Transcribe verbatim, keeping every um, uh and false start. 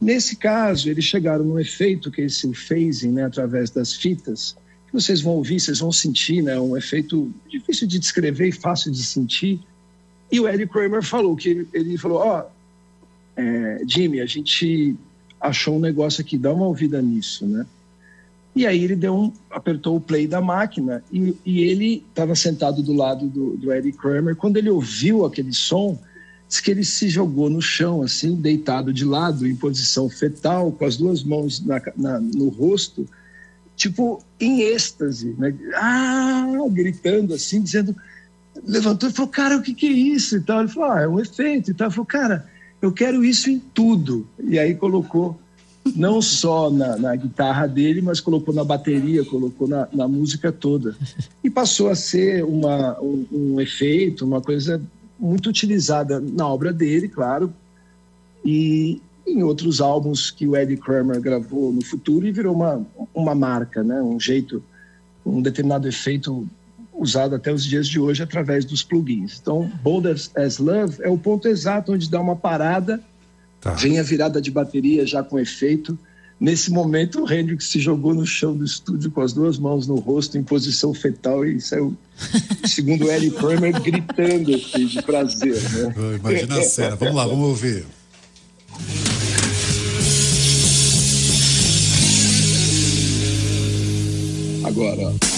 Nesse caso, eles chegaram num efeito que é esse o phasing, né, através das fitas, que vocês vão ouvir, vocês vão sentir, né, um efeito difícil de descrever e fácil de sentir. E o Eddie Kramer falou que ele, ele falou, ó, oh, é, Jimmy, a gente achou um negócio aqui, dá uma ouvida nisso, né? E aí ele deu um, apertou o play da máquina e, e ele estava sentado do lado do, do Eddie Kramer. Quando ele ouviu aquele som, diz que ele se jogou no chão, assim, deitado de lado, em posição fetal, com as duas mãos na, na, no rosto, tipo, em êxtase, né? Ah, gritando assim, dizendo... Levantou e falou, cara, o que, que é isso? E tal. Ele falou, ah, é um efeito e tal. Ele falou, cara, eu quero isso em tudo. E aí colocou... não só na, na guitarra dele, mas colocou na bateria, colocou na, na música toda. E passou a ser uma, um, um efeito, uma coisa muito utilizada na obra dele, claro, e em outros álbuns que o Eddie Kramer gravou no futuro, e virou uma, uma marca, né? Um jeito, um determinado efeito usado até os dias de hoje através dos plugins. Então, Bold as, as Love é o ponto exato onde dá uma parada. Tá. Vem a virada de bateria já com efeito. Nesse momento, o Hendrix se jogou no chão do estúdio com as duas mãos no rosto, em posição fetal, e saiu, segundo Eddie Kramer, gritando assim, de prazer. Né? Imagina a cena. Vamos lá, vamos ouvir. Agora, ó.